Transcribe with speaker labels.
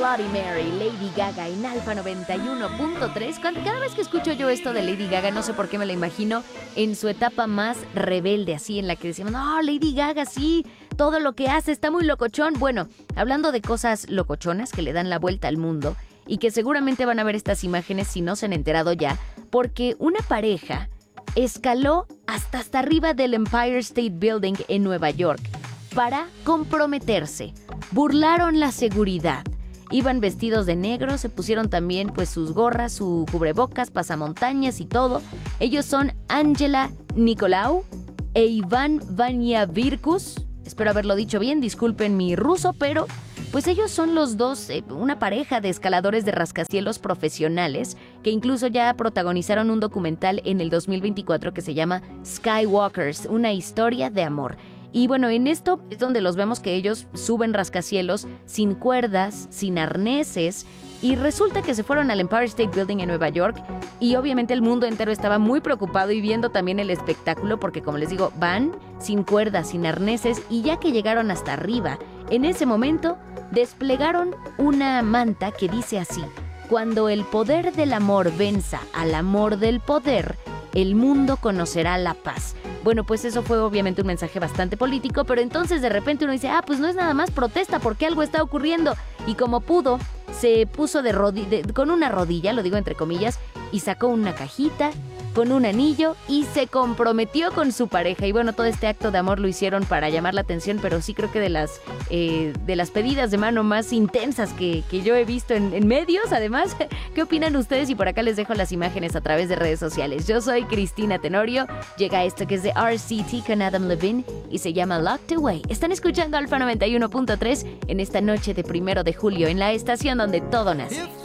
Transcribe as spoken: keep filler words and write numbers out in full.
Speaker 1: Bloody Mary, Lady Gaga en Alfa noventa y uno punto tres. Cada vez que escucho yo esto de Lady Gaga, no sé por qué me la imagino en su etapa más rebelde, así en la que decíamos, no, Lady Gaga, sí, todo lo que hace está muy locochón. Bueno, hablando de cosas locochonas que le dan la vuelta al mundo y que seguramente van a ver estas imágenes si no se han enterado ya, porque una pareja escaló hasta hasta arriba del Empire State Building en Nueva York para comprometerse. Burlaron la seguridad. Iban vestidos de negro, se pusieron también pues sus gorras, su cubrebocas, pasamontañas y todo. Ellos son Angela Nicolau e Iván Vaniavirkus. Espero haberlo dicho bien, disculpen mi ruso, pero pues ellos son los dos, eh, una pareja de escaladores de rascacielos profesionales que incluso ya protagonizaron un documental en el dos mil veinticuatro que se llama Skywalkers, una historia de amor. Y bueno, en esto es donde los vemos que ellos suben rascacielos sin cuerdas, sin arneses, y resulta que se fueron al Empire State Building en Nueva York y obviamente el mundo entero estaba muy preocupado y viendo también el espectáculo porque, como les digo, van sin cuerdas, sin arneses, y ya que llegaron hasta arriba, en ese momento desplegaron una manta que dice así: cuando el poder del amor venza al amor del poder, el mundo conocerá la paz. Bueno, pues eso fue obviamente un mensaje bastante político, pero entonces de repente uno dice, ah, pues no es nada más protesta porque algo está ocurriendo. Y como pudo, se puso de rodi- de, con una rodilla, lo digo entre comillas, y sacó una cajita con un anillo y se comprometió con su pareja. Y bueno, todo este acto de amor lo hicieron para llamar la atención, pero sí creo que de las, eh, de las pedidas de mano más intensas que, que yo he visto en, en medios. Además, ¿qué opinan ustedes? Y por acá les dejo las imágenes a través de redes sociales. Yo soy Cristina Tenorio. Llega esto que es de R C T con Adam Levine y se llama Locked Away. Están escuchando Alfa noventa y uno punto tres en esta noche de primero de julio en la estación donde todo nace.